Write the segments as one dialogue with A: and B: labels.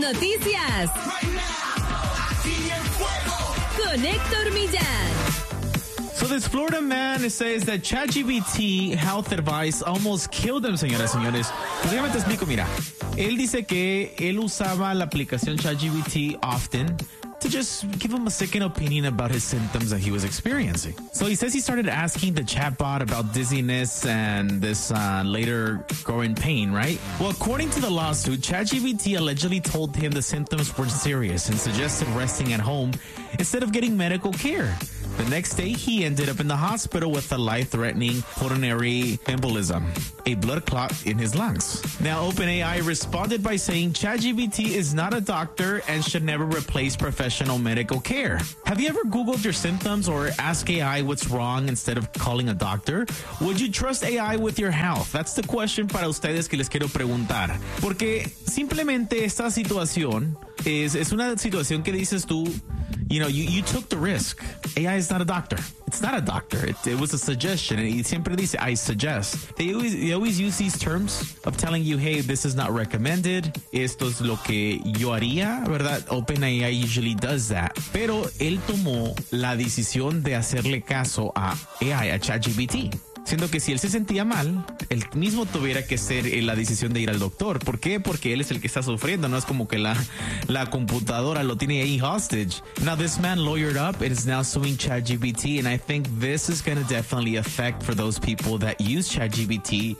A: noticias. Con Héctor Millán.
B: So this Florida man says that ChatGPT health advice almost killed him, señoras y señores. Pues déjame te explico, mira. Él dice que él usaba la aplicación ChatGPT often to just give him a second opinion about his symptoms that he was experiencing. So he says he started asking the chatbot about dizziness and this later growing pain, right? Well, according to the lawsuit, ChatGPT allegedly told him the symptoms were serious and suggested resting at home instead of getting medical care. The next day, he ended up in the hospital with a life-threatening pulmonary embolism, a blood clot in his lungs. Now, OpenAI responded by saying ChatGPT is not a doctor and should never replace professional medical care. Have you ever Googled your symptoms or asked AI what's wrong instead of calling a doctor? Would you trust AI with your health? That's the question para ustedes que les quiero preguntar. Porque simplemente esta situación es una situación que dices tú, you took the risk. AI is not a doctor. It's not a doctor. It was a suggestion. And siempre dice, I suggest. They always use these terms of telling you, hey, this is not recommended. Esto es lo que yo haría, ¿verdad? OpenAI usually does that. Pero él tomó la decisión de hacerle caso a AI, a ChatGPT. Siendo que si él se sentía mal, él mismo tuviera que hacer la decisión de ir al doctor. ¿Por qué? Porque él es el que está sufriendo. No es como que la computadora lo tiene ahí hostage. Now, this man lawyered up and is now suing ChatGPT. And I think this is going to definitely affect for those people that use ChatGPT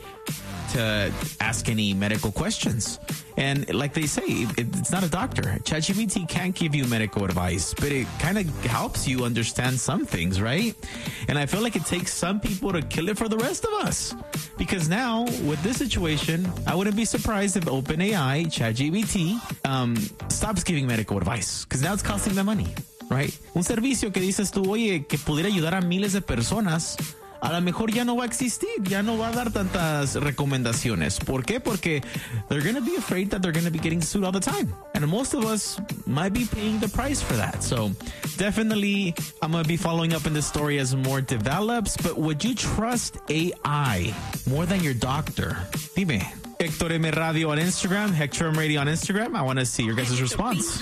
B: to ask any medical questions. And like they say, it's not a doctor. ChatGPT can't give you medical advice, but it kind of helps you understand some things, right? And I feel like it takes some people to kill it for the rest of us. Because now, with this situation, I wouldn't be surprised if OpenAI, ChatGPT, stops giving medical advice. Because now it's costing them money, right? Un servicio que dices tú, oye, que pudiera ayudar a miles de personas, a lo mejor ya no va a existir, ya no va a dar tantas recomendaciones. ¿Por qué? Porque they're going to be afraid that they're going to be getting sued all the time. And most of us might be paying the price for that. So definitely, I'm going to be following up in this story as more develops. But would you trust AI more than your doctor? Dime. Héctor M. Radio on Instagram, Hector M. Radio on Instagram. I want to see your guys' response.